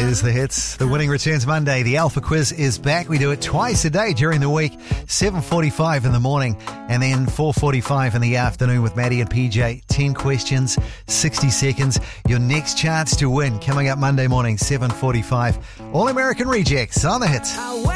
is the hits. The winning returns Monday. The Alpha Quiz is back. We do it twice a day during the week. 7:45 in the morning and then 4:45 in the afternoon with Maddie and PJ. 10 questions, 60 seconds. Your next chance to win coming up Monday morning, 7:45. All American Rejects on the hits.